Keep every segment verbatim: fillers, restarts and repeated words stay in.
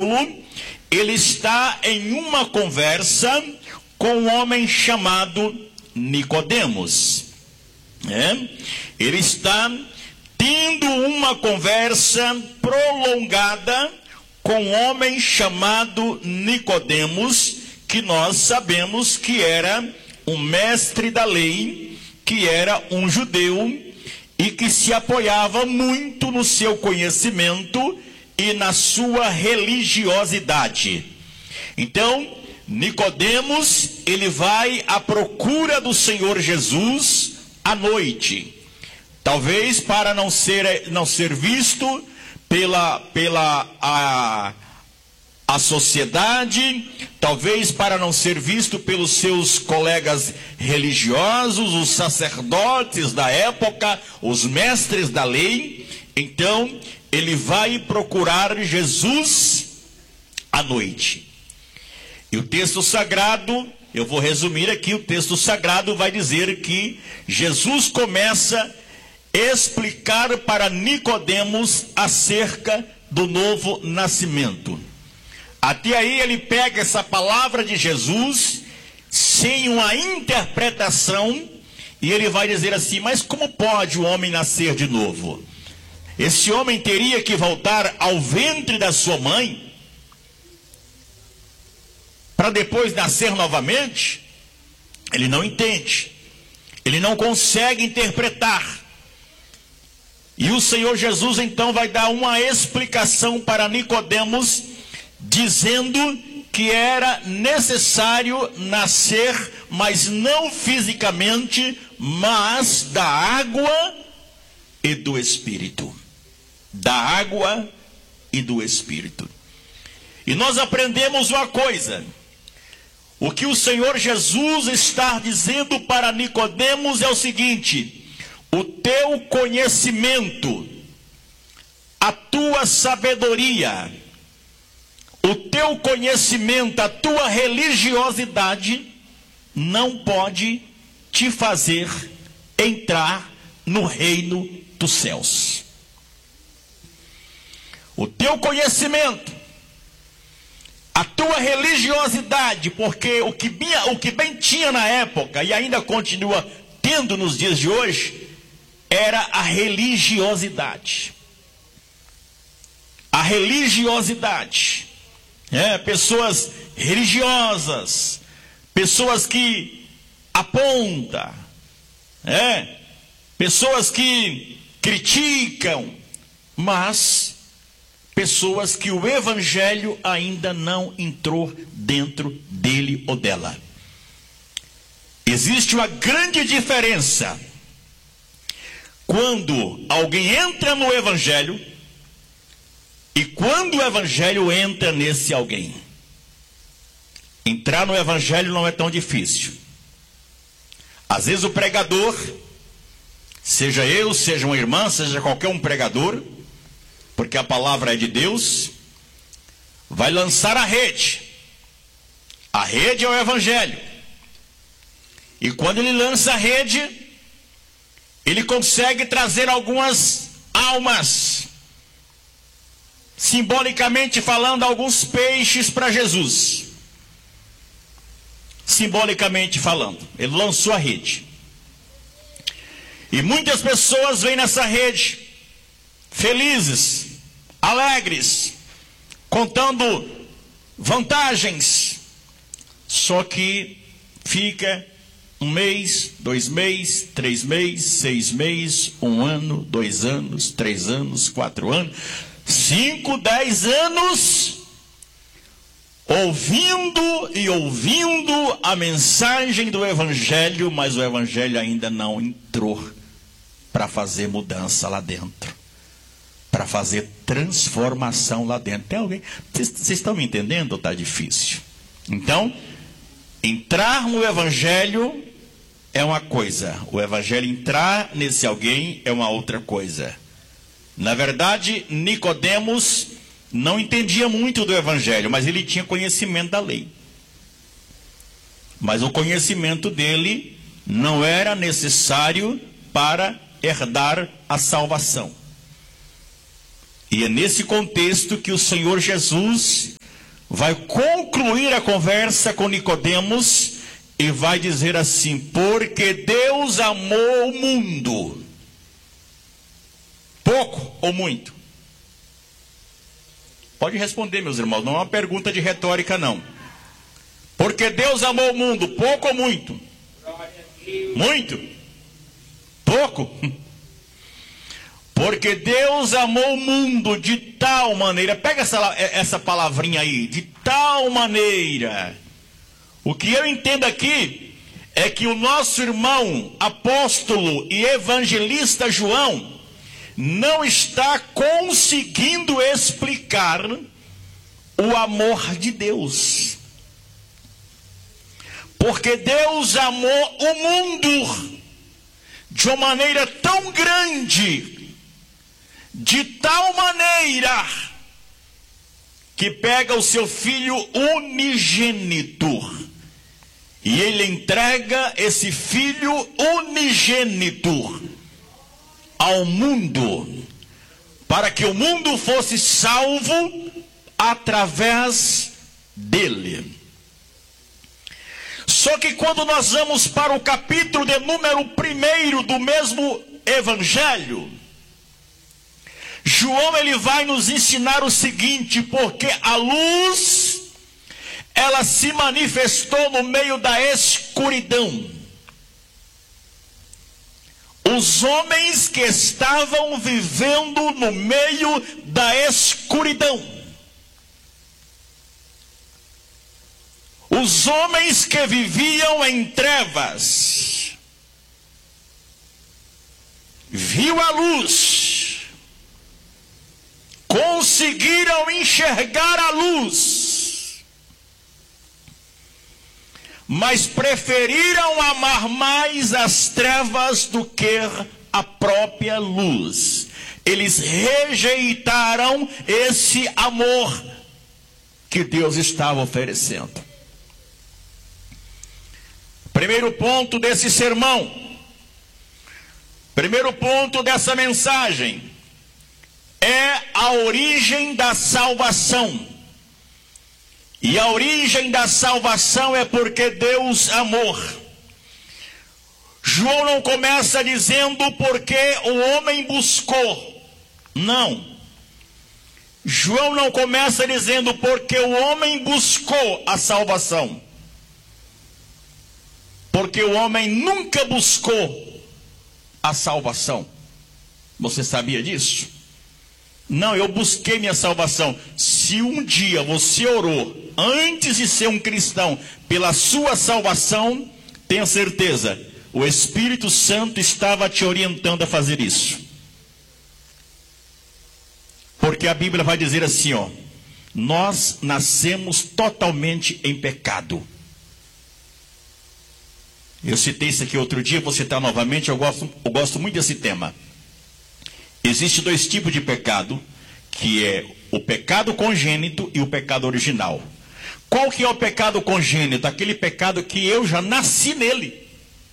versículo, ele está em uma conversa com um homem chamado Nicodemos. É? Ele está tendo uma conversa prolongada com um homem chamado Nicodemos, que nós sabemos que era um mestre da lei, que era um judeu e que se apoiava muito no seu conhecimento e na sua religiosidade. Então, Nicodemos, ele vai à procura do Senhor Jesus à noite, talvez para não ser, não ser visto pela, pela a, a sociedade, talvez para não ser visto pelos seus colegas religiosos, os sacerdotes da época, os mestres da lei. Então, ele vai procurar Jesus à noite. E o texto sagrado, eu vou resumir aqui, o texto sagrado vai dizer que Jesus começa a explicar para Nicodemos acerca do novo nascimento. Até aí ele pega essa palavra de Jesus sem uma interpretação e ele vai dizer assim: mas como pode o homem nascer de novo? Esse homem teria que voltar ao ventre da sua mãe para depois nascer novamente? Ele não entende, ele não consegue interpretar. E o Senhor Jesus então vai dar uma explicação para Nicodemos, dizendo que era necessário nascer, mas não fisicamente, mas da água e do Espírito. Da água e do Espírito. E nós aprendemos uma coisa: o que o Senhor Jesus está dizendo para Nicodemos é o seguinte: o teu conhecimento, a tua sabedoria, o teu conhecimento, a tua religiosidade não pode te fazer entrar no reino dos céus. O teu conhecimento, a tua religiosidade, porque o que, bem, o que bem tinha na época e ainda continua tendo nos dias de hoje, era a religiosidade. A religiosidade. É, pessoas religiosas, pessoas que apontam, é, pessoas que criticam, mas pessoas que o evangelho ainda não entrou dentro dele ou dela. Existe uma grande diferença quando alguém entra no evangelho e quando o evangelho entra nesse alguém. Entrar no evangelho não é tão difícil. Às vezes o pregador, seja eu, seja uma irmã, seja qualquer um pregador, porque a palavra é de Deus, vai lançar a rede. A rede é o evangelho. E quando ele lança a rede, ele consegue trazer algumas almas, simbolicamente falando, alguns peixes para Jesus. Simbolicamente falando, ele lançou a rede. E muitas pessoas vêm nessa rede, felizes, alegres, contando vantagens. Só que fica um mês, dois meses, três meses, seis meses, um ano, dois anos, três anos, quatro anos, cinco, dez anos, ouvindo e ouvindo a mensagem do evangelho, mas o evangelho ainda não entrou para fazer mudança lá dentro, para fazer transformação lá dentro. Tem alguém? Vocês estão me entendendo ou está difícil? Então, entrar no evangelho é uma coisa, o evangelho entrar nesse alguém é uma outra coisa. Na verdade, Nicodemos não entendia muito do evangelho, mas ele tinha conhecimento da lei. Mas o conhecimento dele não era necessário para herdar a salvação. E é nesse contexto que o Senhor Jesus vai concluir a conversa com Nicodemos e vai dizer assim: porque Deus amou o mundo. Pouco ou muito? Pode responder, meus irmãos, não é uma pergunta de retórica, não. Porque Deus amou o mundo, pouco ou muito? Muito? Pouco? Porque Deus amou o mundo de tal maneira, pega essa, essa palavrinha aí, de tal maneira. O que eu entendo aqui é que o nosso irmão apóstolo e evangelista João não está conseguindo explicar o amor de Deus. Porque Deus amou o mundo de uma maneira tão grande, de tal maneira, que pega o seu filho unigênito e ele entrega esse filho unigênito ao mundo, para que o mundo fosse salvo através dele. Só que quando nós vamos para o capítulo de número primeiro do mesmo evangelho, João ele vai nos ensinar o seguinte: porque a luz, ela se manifestou no meio da escuridão. Os homens que estavam vivendo no meio da escuridão, os homens que viviam em trevas, viu a luz, conseguiram enxergar a luz, mas preferiram amar mais as trevas do que a própria luz. Eles rejeitaram esse amor que Deus estava oferecendo. Primeiro ponto desse sermão, primeiro ponto dessa mensagem, é a origem da salvação. E a origem da salvação é porque Deus amou. João não começa dizendo porque o homem buscou. Não. João não começa dizendo porque o homem buscou a salvação. Porque o homem nunca buscou a salvação. Você sabia disso? Não, eu busquei minha salvação. Se um dia você orou, antes de ser um cristão, pela sua salvação, tenha certeza, o Espírito Santo estava te orientando a fazer isso. Porque a Bíblia vai dizer assim, ó: nós nascemos totalmente em pecado. Eu citei isso aqui outro dia, vou citar novamente, eu gosto, eu gosto muito desse tema. Existem dois tipos de pecado, que é o pecado congênito e o pecado original. Qual que é o pecado congênito? Aquele pecado que eu já nasci nele.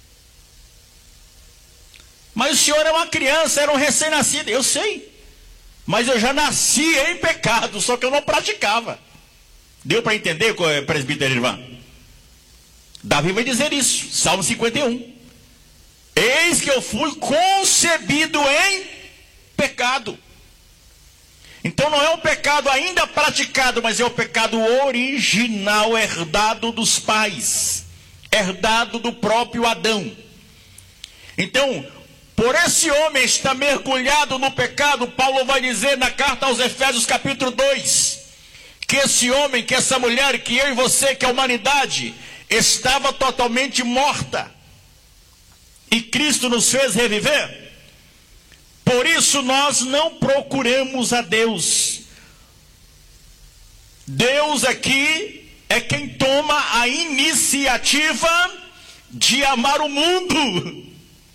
Mas o senhor é uma criança, era um recém-nascido, eu sei. Mas eu já nasci em pecado, só que eu não praticava. Deu para entender, presbítero Irvã? Davi vai dizer isso, Salmo cinquenta e um. Eis que eu fui concebido em pecado. Então não é um pecado ainda praticado, mas é o pecado original, herdado dos pais, herdado do próprio Adão. Então, por esse homem estar mergulhado no pecado, Paulo vai dizer na carta aos Efésios capítulo dois, que esse homem, que essa mulher, que eu e você, que a humanidade, estava totalmente morta, e Cristo nos fez reviver. Por isso nós não procuramos a Deus. Deus aqui é quem toma a iniciativa de amar o mundo.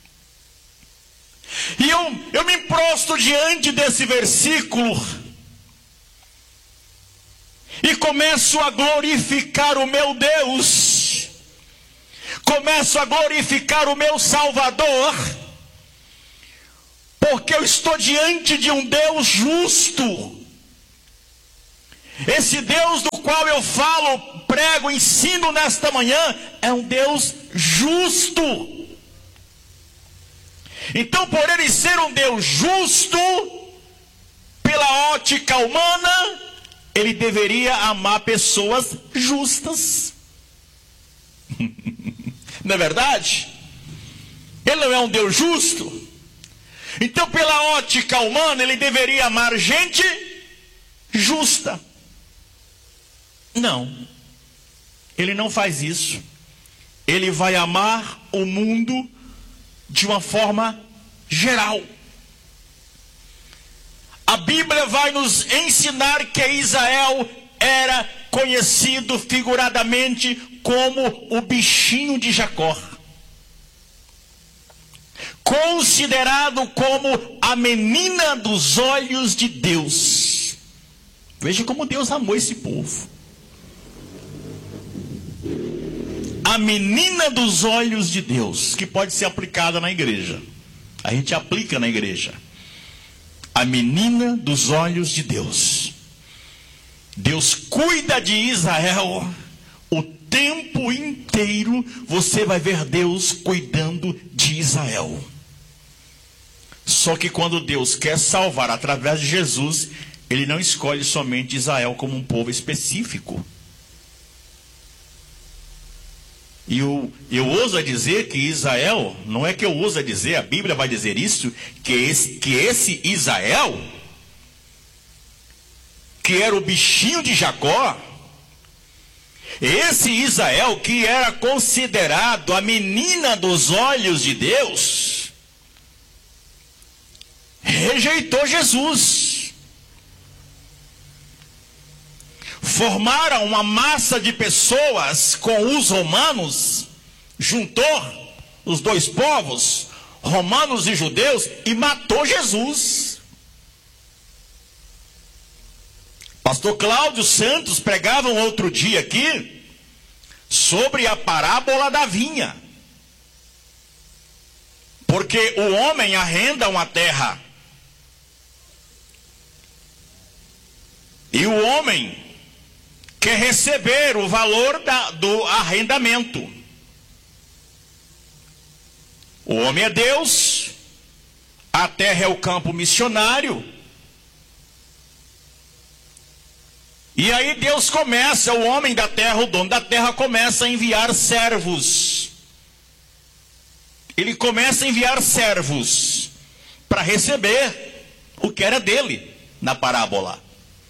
E eu, eu me prostro diante desse versículo e começo a glorificar o meu Deus, começo a glorificar o meu Salvador, porque eu estou diante de um Deus justo, esse Deus do qual eu falo, prego, ensino nesta manhã, é um Deus justo. Então, por ele ser um Deus justo, pela ótica humana, ele deveria amar pessoas justas. Não é verdade? Ele não é um Deus justo. Então, pela ótica humana, ele deveria amar gente justa. Não. Ele não faz isso. Ele vai amar o mundo de uma forma geral. A Bíblia vai nos ensinar que Israel era conhecido figuradamente como o bichinho de Jacó, considerado como a menina dos olhos de Deus. Veja como Deus amou esse povo. A menina dos olhos de Deus, que pode ser aplicada na igreja. A gente aplica na igreja. A menina dos olhos de Deus. Deus cuida de Israel o tempo inteiro. Você vai ver Deus cuidando de Israel. Só que quando Deus quer salvar através de Jesus, ele não escolhe somente Israel como um povo específico. E eu, eu ouso a dizer que Israel, não é que eu ouso a dizer, a Bíblia vai dizer isso, que esse, que esse Israel, que era o bichinho de Jacó, esse Israel que era considerado a menina dos olhos de Deus, rejeitou Jesus. Formaram uma massa de pessoas com os romanos, juntou os dois povos, romanos e judeus, e matou Jesus. Pastor Cláudio Santos pregava um outro dia aqui sobre a parábola da vinha. Porque o homem arrenda uma terra. E o homem quer receber o valor da, do arrendamento. O homem é Deus, a terra é o campo missionário. E aí Deus começa, o homem da terra, o dono da terra, começa a enviar servos. Ele começa a enviar servos para receber o que era dele na parábola.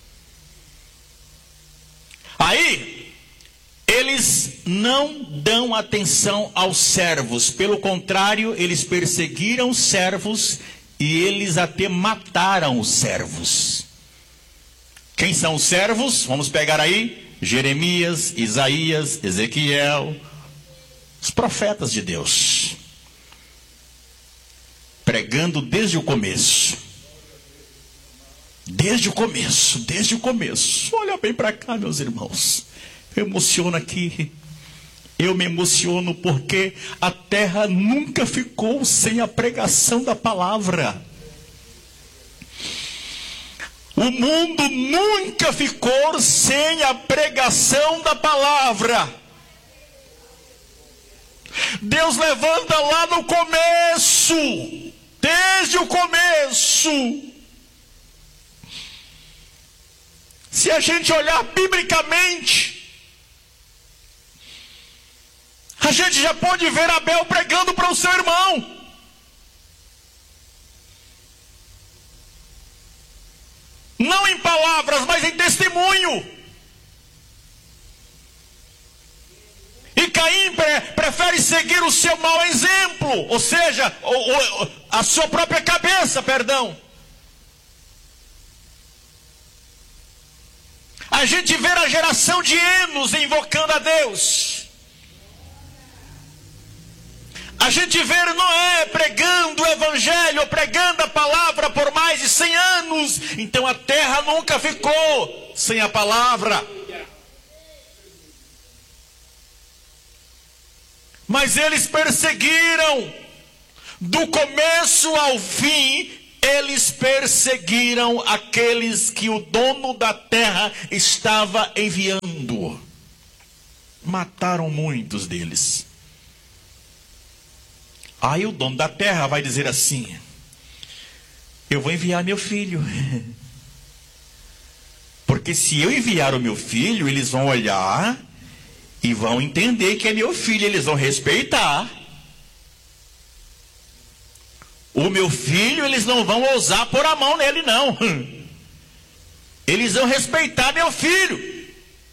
Aí, eles não dão atenção aos servos. Pelo contrário, eles perseguiram os servos e eles até mataram os servos. Quem são os servos? Vamos pegar aí Jeremias, Isaías, Ezequiel, os profetas de Deus, pregando desde o começo. Desde o começo, desde o começo. Olha bem para cá, meus irmãos. Eu emociono aqui. Eu me emociono porque a terra nunca ficou sem a pregação da palavra. O mundo nunca ficou sem a pregação da palavra. Deus levanta lá no começo, desde o começo. Se a gente olhar biblicamente, a gente já pode ver Abel pregando para o seu irmão. Não em palavras, mas em testemunho. E Caim pre prefere seguir o seu mau exemplo, ou seja, o, o, a sua própria cabeça, perdão. A gente vê a geração de Enos invocando a Deus. A gente vê Noé pregando o evangelho, pregando a palavra por mais de cem anos. Então a terra nunca ficou sem a palavra. Mas eles perseguiram do começo ao fim eles perseguiram aqueles que o dono da terra estava enviando. Mataram muitos deles. Aí o dono da terra vai dizer assim: eu vou enviar meu filho. Porque se eu enviar o meu filho, eles vão olhar e vão entender que é meu filho, eles vão respeitar. O meu filho, eles não vão ousar pôr a mão nele, não. Eles vão respeitar meu filho.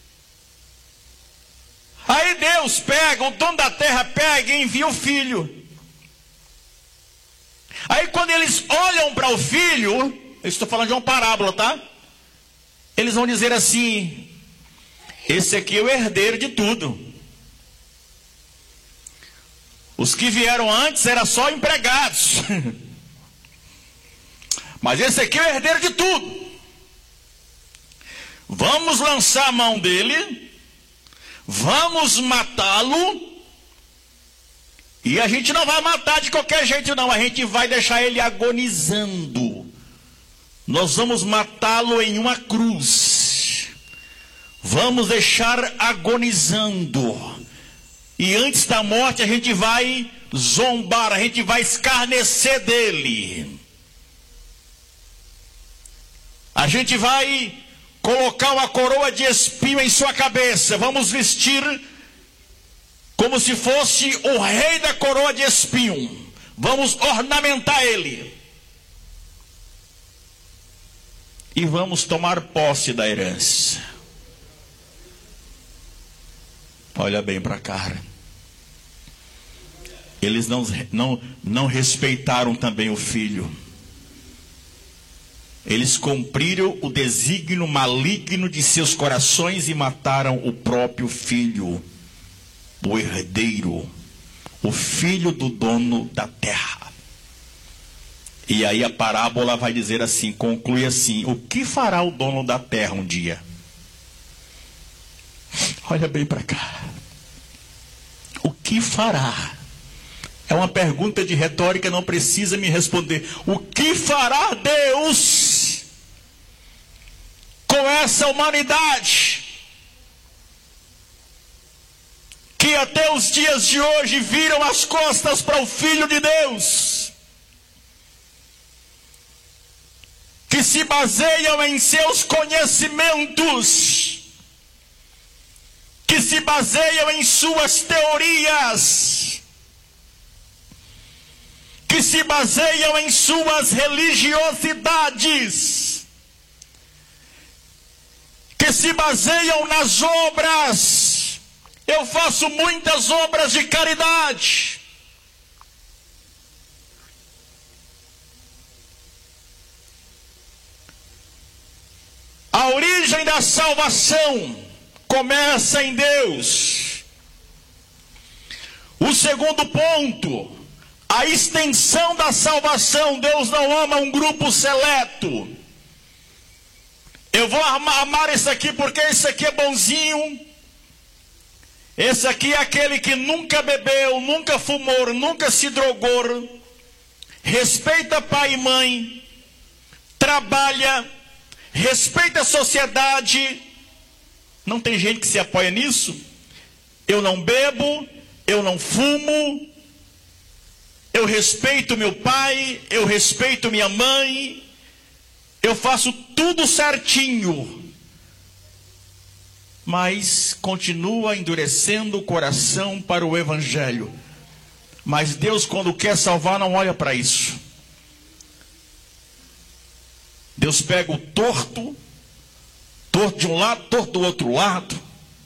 Aí Deus pega, o dono da terra pega e envia o filho. Aí quando eles olham para o filho, eu estou falando de uma parábola, tá? Eles vão dizer assim: esse aqui é o herdeiro de tudo. Os que vieram antes eram só empregados. Mas esse aqui é o herdeiro de tudo. Vamos lançar a mão dele, vamos matá-lo. E a gente não vai matar de qualquer jeito, não. A gente vai deixar ele agonizando. Nós vamos matá-lo em uma cruz. Vamos deixar agonizando. E antes da morte a gente vai zombar, a gente vai escarnecer dele. A gente vai colocar uma coroa de espinho em sua cabeça. Vamos vestir como se fosse o rei da coroa de espinho. Vamos ornamentar ele. E vamos tomar posse da herança. Olha bem para cá. Eles não, não, não respeitaram também o filho. Eles cumpriram o desígnio maligno de seus corações e mataram o próprio filho, o herdeiro, o filho do dono da terra. E aí a parábola vai dizer assim, conclui assim: o que fará o dono da terra um dia? Olha bem para cá. O que fará? É uma pergunta de retórica, não precisa me responder. O que fará Deus com essa humanidade que até os dias de hoje viram as costas para o Filho de Deus, que se baseiam em seus conhecimentos, que se baseiam em suas teorias, que se baseiam em suas religiosidades, que se baseiam nas obras. Eu faço muitas obras de caridade. A origem da salvação começa em Deus. O segundo ponto, a extensão da salvação. Deus não ama um grupo seleto. Eu vou amar esse aqui porque esse aqui é bonzinho. Esse aqui é aquele que nunca bebeu, nunca fumou, nunca se drogou, respeita pai e mãe, trabalha, respeita a sociedade. Não tem gente que se apoia nisso? Eu não bebo, eu não fumo, eu respeito meu pai, eu respeito minha mãe, eu faço tudo certinho. Mas continua endurecendo o coração para o evangelho. Mas Deus, quando quer salvar, não olha para isso. Deus pega o torto, torto de um lado, torto do outro lado.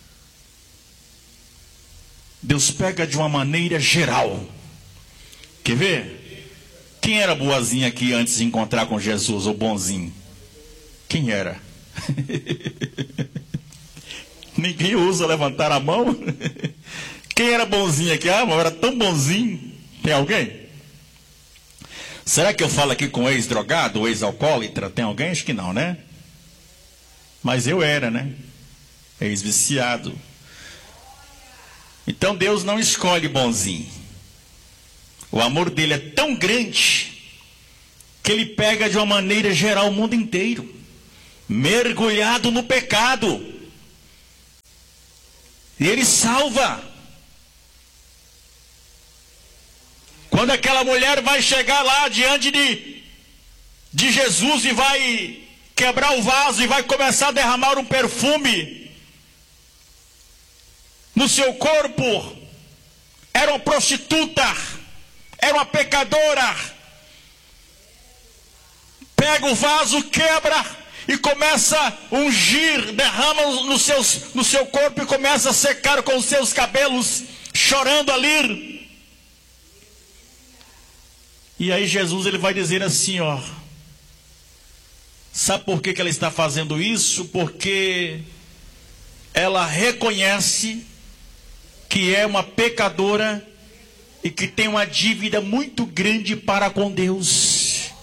Deus pega de uma maneira geral. Quer ver? Quem era boazinha aqui antes de encontrar com Jesus, ou bonzinho? Quem era? Ninguém usa levantar a mão. Quem era bonzinho aqui? Ah, mas era tão bonzinho. Tem alguém? Será que eu falo aqui com ex-drogado, ex-alcoólatra? Tem alguém? Acho que não, né? Mas eu era, né? Ex-viciado. Então Deus não escolhe bonzinho. O amor dele é tão grande que ele pega de uma maneira geral o mundo inteiro, mergulhado no pecado, e ele salva. Quando aquela mulher vai chegar lá diante de, de Jesus e vai quebrar o vaso e vai começar a derramar um perfume no seu corpo, era uma prostituta, era uma pecadora, pega o vaso, quebra e começa a ungir, derrama no, seus, no seu corpo e começa a secar com os seus cabelos, chorando ali. E aí Jesus ele vai dizer assim, ó, sabe por que que ela está fazendo isso? Porque ela reconhece que é uma pecadora e que tem uma dívida muito grande para com Deus.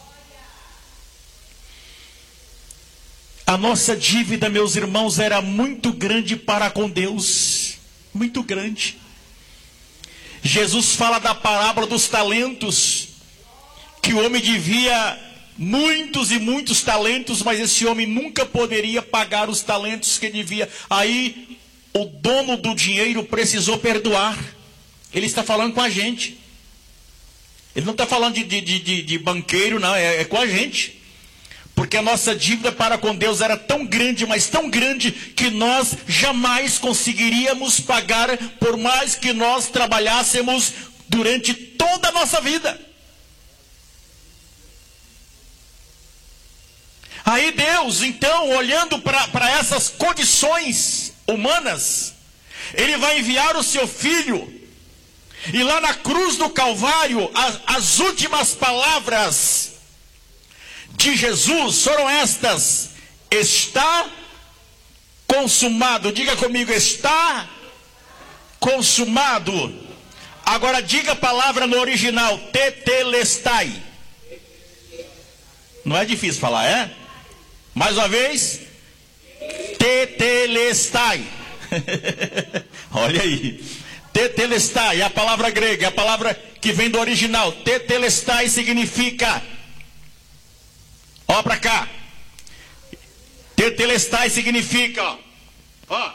A nossa dívida, meus irmãos, era muito grande para com Deus, muito grande. Jesus fala da parábola dos talentos, que o homem devia muitos e muitos talentos, mas esse homem nunca poderia pagar os talentos que devia. Aí o dono do dinheiro precisou perdoar. Ele está falando com a gente. Ele não está falando de, de, de, de banqueiro, não, é, é com a gente. Porque a nossa dívida para com Deus era tão grande, mas tão grande, que nós jamais conseguiríamos pagar, por mais que nós trabalhássemos durante toda a nossa vida. Aí Deus, então, olhando para essas condições humanas, Ele vai enviar o seu Filho, e lá na cruz do Calvário, as, as últimas palavras de Jesus foram estas: está consumado. Diga comigo, está consumado. Agora diga a palavra no original, tetelestai. Não é difícil falar, é? Mais uma vez, tetelestai. Olha aí, tetelestai é a palavra grega, é a palavra que vem do original. Tetelestai significa, ó para cá, tetelestai significa, ó,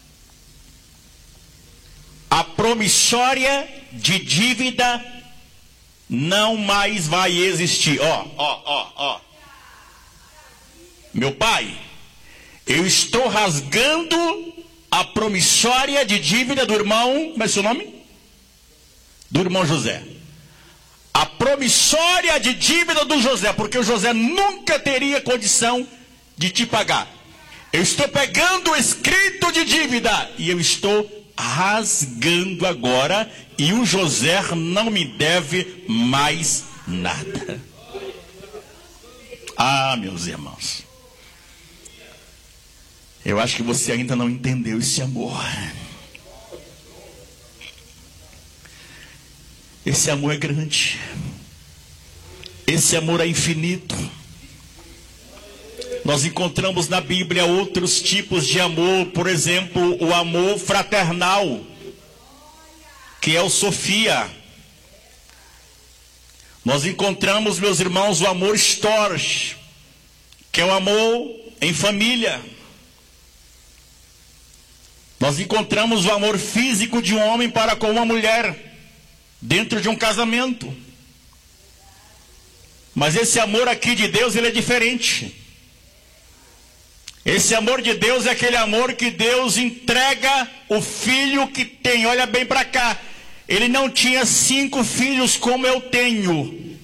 a promissória de dívida não mais vai existir. Ó, ó, ó, ó. Meu pai, eu estou rasgando a promissória de dívida do irmão, como é seu nome? Do irmão José. A promissória de dívida do José, porque o José nunca teria condição de te pagar. Eu estou pegando o escrito de dívida e eu estou rasgando agora, e o José não me deve mais nada. Ah, meus irmãos, eu acho que você ainda não entendeu esse amor. Esse amor é grande. Esse amor é infinito. Nós encontramos na Bíblia outros tipos de amor. Por exemplo, o amor fraternal, que é o Sofia. Nós encontramos, meus irmãos, o amor storge, que é o amor em família. Nós encontramos o amor físico de um homem para com uma mulher, dentro de um casamento. Mas esse amor aqui de Deus, ele é diferente. Esse amor de Deus é aquele amor que Deus entrega o filho que tem. Olha bem para cá. Ele não tinha cinco filhos como eu tenho.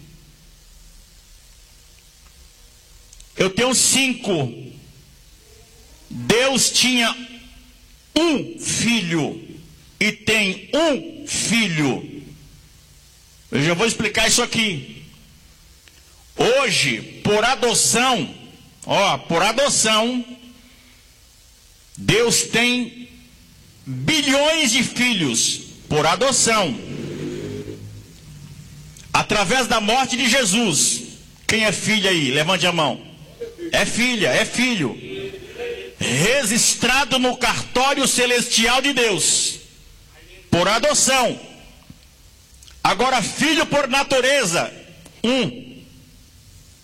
Eu tenho cinco. Deus tinha um filho e tem um filho. Eu já vou explicar isso aqui. Hoje, por adoção, ó, por adoção, Deus tem bilhões de filhos por adoção. Através da morte de Jesus. Quem é filha aí? Levante a mão. É filha, é filho. Registrado no cartório celestial de Deus, por adoção. Agora, filho por natureza, um.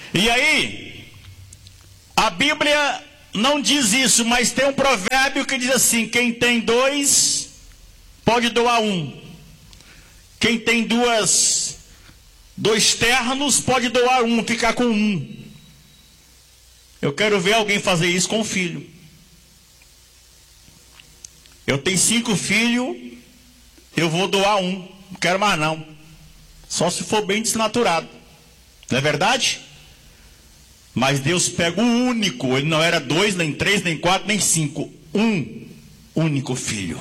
E aí, a Bíblia não diz isso, mas tem um provérbio que diz assim: quem tem dois, pode doar um. Quem tem duas, dois ternos, pode doar um, ficar com um. Eu quero ver alguém fazer isso com o filho. Eu tenho cinco filhos, eu vou doar um, não quero mais não. Só se for bem desnaturado. Não é verdade? Mas Deus pega o único, ele não era dois, nem três, nem quatro, nem cinco. Um único filho.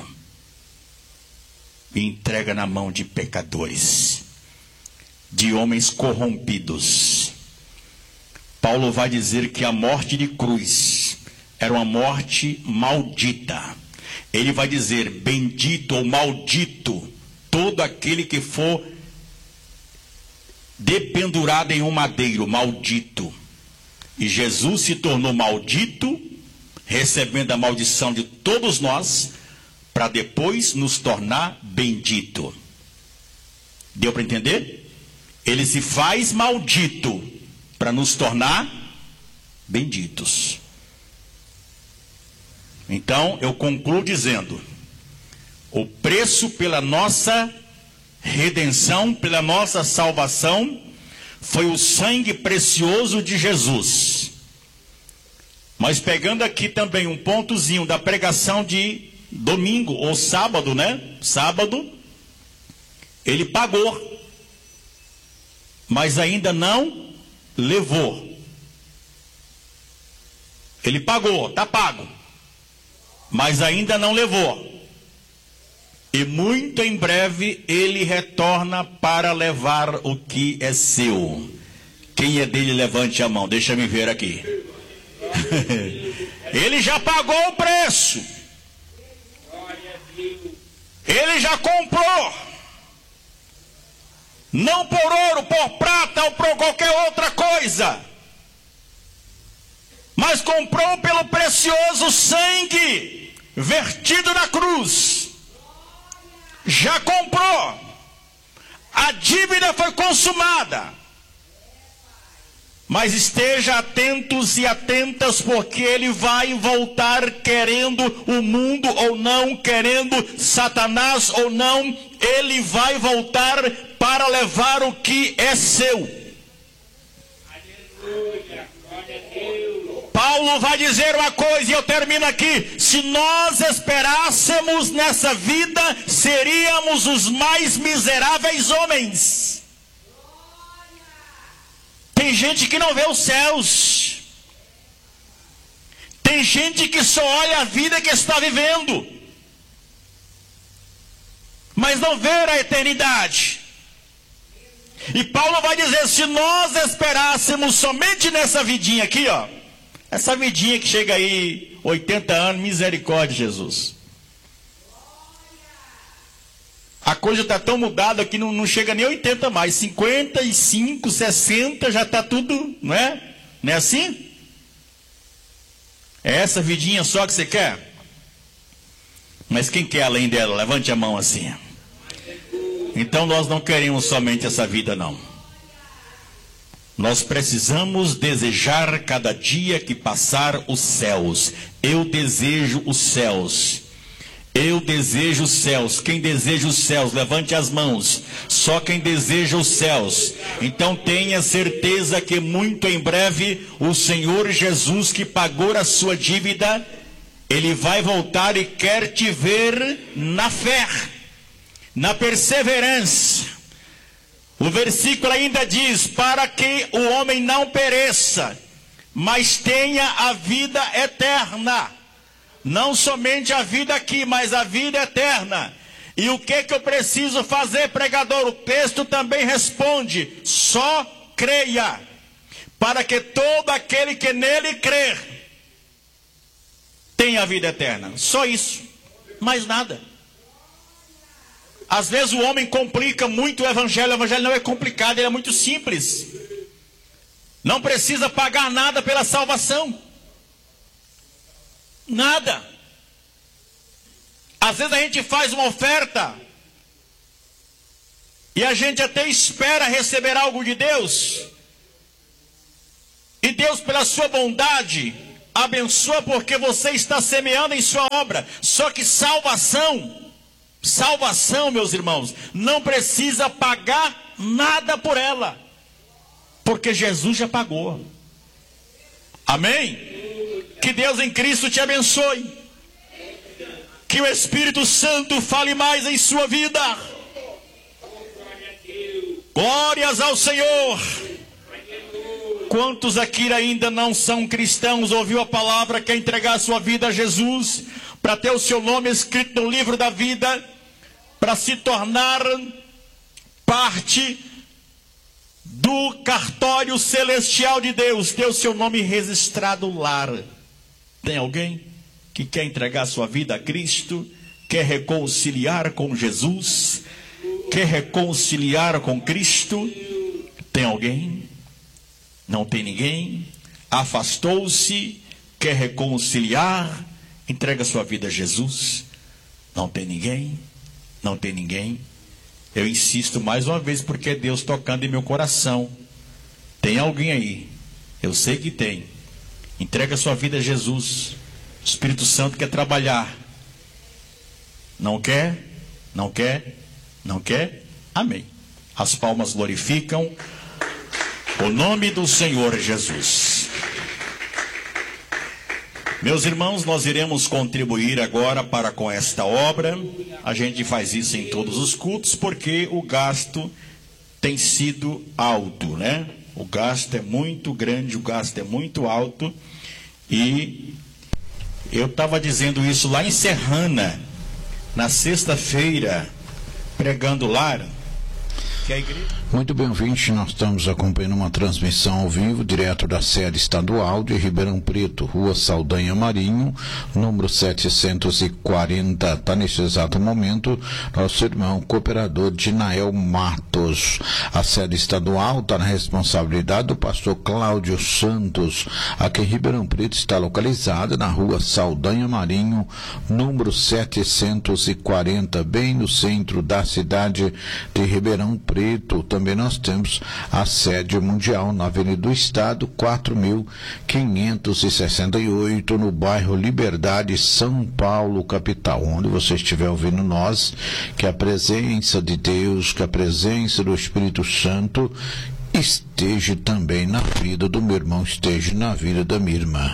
E entrega na mão de pecadores, de homens corrompidos. Paulo vai dizer que a morte de cruz era uma morte maldita. Ele vai dizer: bendito ou maldito todo aquele que for dependurado em um madeiro, maldito. E Jesus se tornou maldito, recebendo a maldição de todos nós, para depois nos tornar bendito. Deu para entender? Ele se faz maldito para nos tornar benditos. Então eu concluo dizendo: o preço pela nossa redenção, pela nossa salvação, foi o sangue precioso de Jesus. Mas pegando aqui também um pontozinho da pregação de domingo ou sábado, né? Sábado, ele pagou, mas ainda não levou. Ele pagou, está pago, mas ainda não levou. E muito em breve ele retorna para levar o que é seu. Quem é dele, levante a mão, deixa me ver aqui. Ele já pagou o preço. Ele já comprou. Não por ouro, por prata ou por qualquer outra coisa, mas comprou pelo precioso sangue vertido na cruz. Já comprou. A dívida foi consumada. Mas esteja atentos e atentas, porque ele vai voltar, querendo o mundo ou não, querendo Satanás ou não, ele vai voltar para levar o que é seu. Aleluia, glória a Deus. Paulo vai dizer uma coisa e eu termino aqui: se nós esperássemos nessa vida, seríamos os mais miseráveis homens. Tem gente que não vê os céus. Tem gente que só olha a vida que está vivendo, mas não vê a eternidade. E Paulo vai dizer: se nós esperássemos somente nessa vidinha aqui, ó, essa vidinha que chega aí, oitenta anos, misericórdia, Jesus. A coisa está tão mudada que não, não chega nem oitenta mais, cinquenta e cinco, sessenta, já está tudo, não é? Não é assim? É essa vidinha só que você quer? Mas quem quer além dela? Levante a mão assim. Então nós não queremos somente essa vida, não. Nós precisamos desejar cada dia que passar os céus. Eu desejo os céus. Eu desejo os céus. Quem deseja os céus, levante as mãos. Só quem deseja os céus. Então tenha certeza que muito em breve o Senhor Jesus, que pagou a sua dívida, ele vai voltar e quer te ver na fé, na perseverança. O versículo ainda diz: para que o homem não pereça, mas tenha a vida eterna. Não somente a vida aqui, mas a vida eterna. E o que que eu preciso fazer, pregador? O texto também responde: só creia, para que todo aquele que nele crer tenha a vida eterna. Só isso, mais nada. Às vezes o homem complica muito o evangelho. O evangelho não é complicado, ele é muito simples. Não precisa pagar nada pela salvação. Nada. Às vezes a gente faz uma oferta e a gente até espera receber algo de Deus, E Deus, pela sua bondade, abençoa porque você está semeando em sua obra. Só que salvação, salvação, meus irmãos, não precisa pagar nada por ela, porque Jesus já pagou. Amém? Que Deus em Cristo te abençoe. Que o Espírito Santo fale mais em sua vida. Glórias ao Senhor. Quantos aqui ainda não são cristãos, ouviu a palavra, quer entregar a sua vida a Jesus, para ter o seu nome escrito no livro da vida, para se tornar parte do cartório celestial de Deus, ter o seu nome registrado lá. Tem alguém que quer entregar a sua vida a Cristo, quer reconciliar com Jesus, quer reconciliar com Cristo? Tem alguém? Não tem ninguém? Afastou-se, quer reconciliar, entrega sua vida a Jesus? Não tem ninguém? Não tem ninguém? Eu insisto mais uma vez, porque é Deus tocando em meu coração. Tem alguém aí? Eu sei que tem. Entrega sua vida a Jesus. O Espírito Santo quer trabalhar. Não quer? Não quer? Não quer? Amém. As palmas glorificam o nome do Senhor Jesus. Meus irmãos, nós iremos contribuir agora para com esta obra. A gente faz isso em todos os cultos, porque o gasto tem sido alto, né? O gasto é muito grande, o gasto é muito alto. E eu estava dizendo isso lá em Serrana, na sexta-feira, pregando lá, que a igreja... Muito bem, ouvinte, nós estamos acompanhando uma transmissão ao vivo, direto da sede estadual de Ribeirão Preto, Rua Saldanha Marinho, número setecentos e quarenta. Está nesse exato momento nosso irmão cooperador Dinael Matos. A sede estadual está na responsabilidade do pastor Cláudio Santos. Aqui em Ribeirão Preto está localizada na Rua Saldanha Marinho, número setecentos e quarenta, bem no centro da cidade de Ribeirão Preto. Também nós temos a sede mundial na Avenida do Estado, quatro mil quinhentos e sessenta e oito, no bairro Liberdade, São Paulo, capital. Onde você estiver ouvindo nós, que a presença de Deus, que a presença do Espírito Santo esteja também na vida do meu irmão, esteja na vida da minha irmã.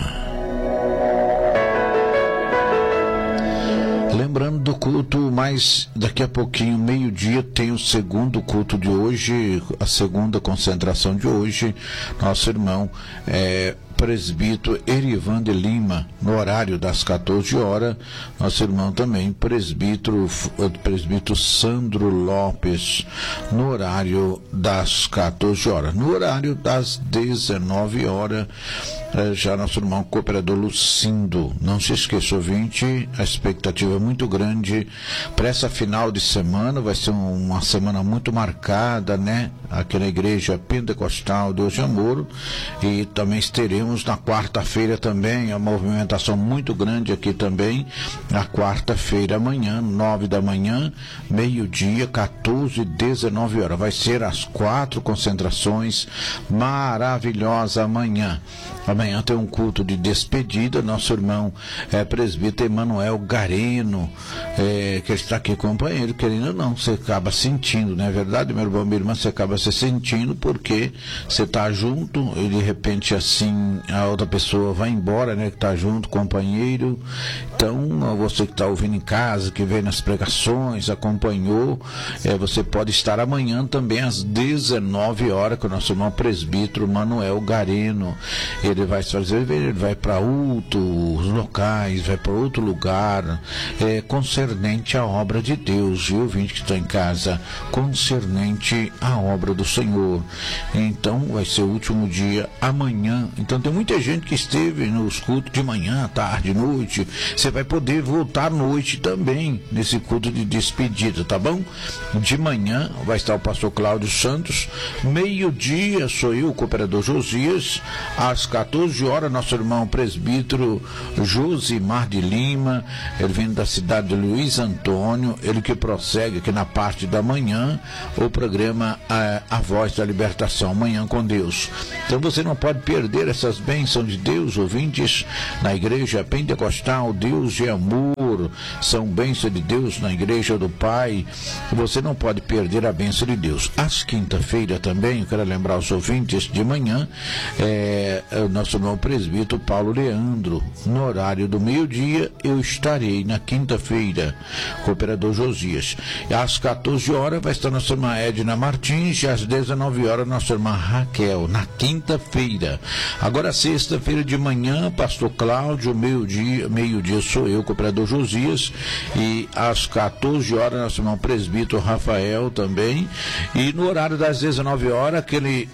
Lembrando do culto, mas daqui a pouquinho, meio-dia, tem o segundo culto de hoje, a segunda concentração de hoje. Nosso irmão é presbítero Erivan de Lima, no horário das quatorze horas. Nosso irmão também, presbítero, presbítero Sandro Lopes, no horário das quatorze horas. No horário das dezenove horas, já nosso irmão cooperador Lucindo. Não se esqueça, ouvinte, a expectativa é muito grande para essa final de semana. Vai ser uma semana muito marcada, né? Aqui na Igreja Pentecostal Deus de Amor. E também teremos na quarta-feira também a movimentação muito grande aqui também. Na quarta-feira amanhã, nove da manhã, meio-dia, quatorze e dezenove horas. Vai ser as quatro concentrações maravilhosas amanhã. Amanhã tem um culto de despedida. Nosso irmão é, presbítero Emanuel Gareno, é, que está aqui, companheiro, querendo ou não, você acaba sentindo, não é verdade, meu irmão, minha irmã? Você acaba se sentindo porque você está junto e de repente assim a outra pessoa vai embora, né, que está junto, companheiro. Então, você que está ouvindo em casa, que veio nas pregações, acompanhou, é, você pode estar amanhã também às dezenove horas com o nosso irmão presbítero Emanuel Gareno. Ele vai fazer, ele vai para outros locais, vai para outro lugar, é, concernente à obra de Deus, viu, ouvinte que está em casa, concernente à obra do Senhor. Então, vai ser o último dia amanhã. Então, tem muita gente que esteve nos cultos de manhã, tarde, noite. Você vai poder voltar à noite também, nesse culto de despedida, tá bom? De manhã vai estar o pastor Cláudio Santos, meio-dia sou eu, o cooperador Josias, às quatorze quatorze horas, nosso irmão presbítero Josimar de Lima, ele vindo da cidade de Luiz Antônio, ele que prossegue aqui na parte da manhã, o programa A, a Voz da Libertação, Manhã com Deus. Então você não pode perder essas bênçãos de Deus, ouvintes, na Igreja Pentecostal, Deus de Amor, são bênçãos de Deus na Igreja do Pai, você não pode perder a bênção de Deus. Às quinta-feira também, eu quero lembrar os ouvintes, de manhã, é, é o nosso irmão presbítero Paulo Leandro, no horário do meio-dia, eu estarei na quinta-feira, com o operador Josias. E às quatorze horas vai estar nossa irmã Edna Martins, e às dezenove horas nossa irmã Raquel, na quinta-feira. Agora, sexta-feira de manhã, pastor Cláudio, meio-dia, meio-dia sou eu, com o operador Josias, e às quatorze horas nosso irmão presbítero Rafael também, e no horário das dezenove horas, aquele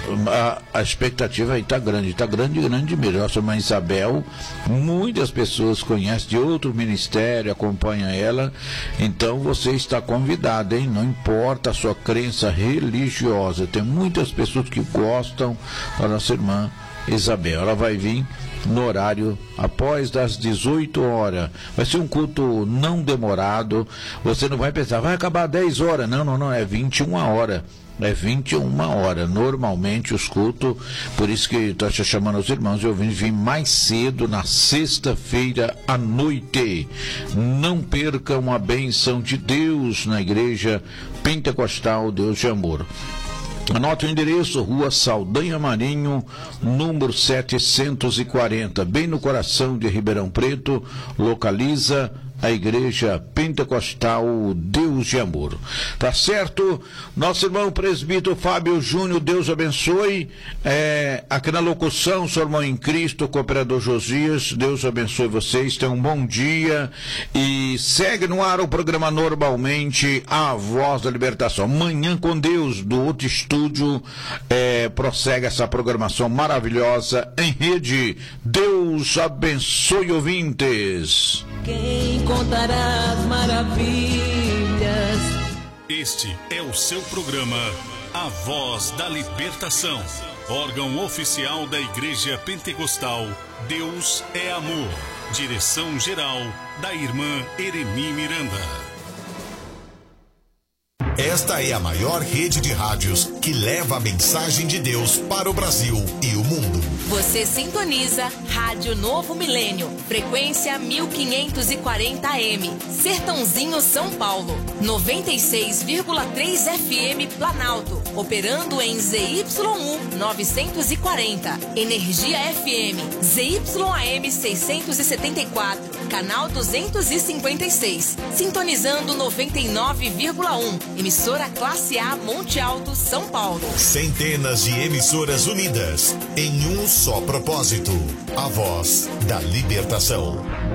A, a expectativa aí está grande, está grande, grande mesmo. Nossa irmã Isabel, muitas pessoas conhecem de outro ministério, acompanham ela, então você está convidado, hein? Não importa a sua crença religiosa, tem muitas pessoas que gostam da nossa irmã Isabel. Ela vai vir no horário após das dezoito horas. Vai ser um culto não demorado. Você não vai pensar, vai acabar dez horas. Não, não, não, é vinte e uma horas. É vinte e uma horas, normalmente os cultos, por isso que estou chamando os irmãos, eu vim vir mais cedo na sexta-feira à noite. Não percam a bênção de Deus na Igreja Pentecostal Deus de Amor. Anote o endereço, Rua Saldanha Marinho, número setecentos e quarenta, bem no coração de Ribeirão Preto, localiza a Igreja Pentecostal Deus de Amor. Tá certo? Nosso irmão presbítero Fábio Júnior, Deus abençoe. É, aqui na locução, seu irmão em Cristo, cooperador Josias, Deus abençoe vocês, tenham um bom dia e segue no ar o programa normalmente, A Voz da Libertação. Manhã com Deus, do outro estúdio, é, prossegue essa programação maravilhosa em rede. Deus abençoe, ouvintes. Quem contará as maravilhas? Este é o seu programa A Voz da Libertação, órgão oficial da Igreja Pentecostal Deus é Amor. Direção geral da irmã Eremi Miranda. Esta é a maior rede de rádios que leva a mensagem de Deus para o Brasil e o mundo. Você sintoniza Rádio Novo Milênio, frequência mil quinhentos e quarenta A M, Sertãozinho, São Paulo, noventa e seis vírgula três F M Planalto, operando em Z Y U novecentos e quarenta, Energia F M, Z Y A M seiscentos e setenta e quatro, canal duzentos e cinquenta e seis, sintonizando noventa e nove vírgula um, emissora Classe A Monte Alto, São Paulo. Centenas de emissoras unidas em um só propósito, a voz da libertação.